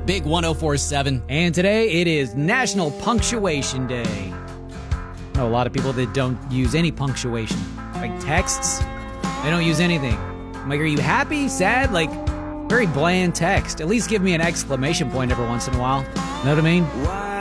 Big 1047. And today it is National Punctuation Day. I know a lot of people that don't use any punctuation. Like texts, they don't use anything. I'm like, are you happy, sad? Like, very bland text. At least give me an exclamation point every once in a while. Know what I mean?